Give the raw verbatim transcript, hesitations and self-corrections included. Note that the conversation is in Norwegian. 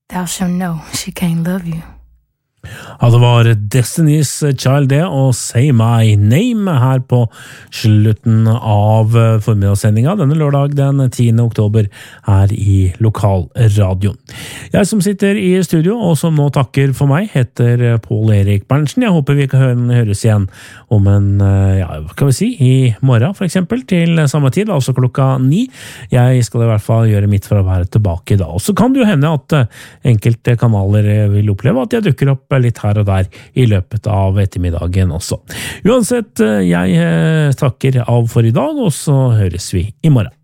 thou shalt know she can't love you. Ja, det var Destiny's Child det, og Say My Name her på slutten av formiddagssendinga denne lørdag den tiende oktober her i lokalradioen. Jeg som sitter i studio og som nå takker for meg heter Pål Erik Berntsen. Jeg håper vi kan høres igjen om en, ja, hva kan vi si, i morgen for eksempel, til samme tid, altså klokka ni. Jeg skal i hvert fall gjøre mitt for å være tilbake da. Og så kan det jo hende at enkelte kanaler vil oppleve at jeg dukker opp litt her og der i løpet av ettermiddagen også. Uansett, jeg takker av for i dag, og så høres vi i morgen.